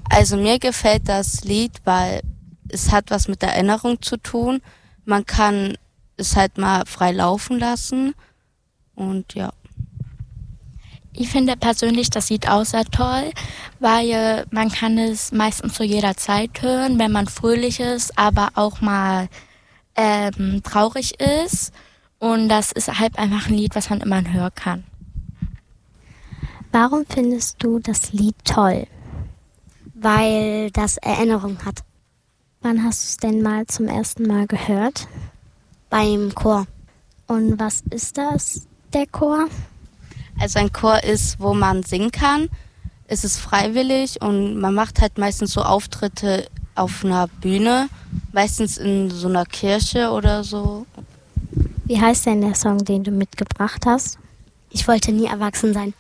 Also mir gefällt das Lied, weil es hat was mit Erinnerung zu tun. Man kann es halt mal frei laufen lassen und ja. Ich finde persönlich das Lied auch sehr toll, weil man kann es meistens zu jeder Zeit hören, wenn man fröhlich ist, aber auch mal traurig ist. Und das ist halt einfach ein Lied, was man immer hören kann. Warum findest du das Lied toll? Weil das Erinnerung hat. Wann hast du es denn mal zum ersten Mal gehört? Beim Chor. Und was ist das, der Chor? Also ein Chor ist, wo man singen kann. Es ist freiwillig und man macht halt meistens so Auftritte auf einer Bühne, meistens in so einer Kirche oder so. Wie heißt denn der Song, den du mitgebracht hast? Ich wollte nie erwachsen sein.